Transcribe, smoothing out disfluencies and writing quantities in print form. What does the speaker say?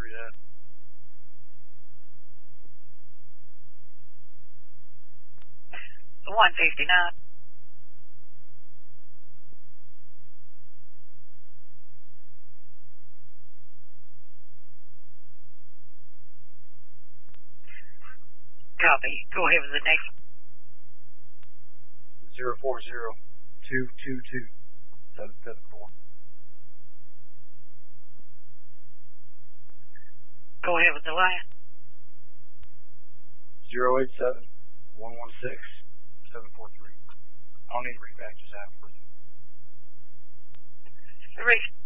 at. 159. Copy. Go ahead with the next one. 040-222-774. Go ahead with the last. 087-116-743. I'll need to read back just after. Read.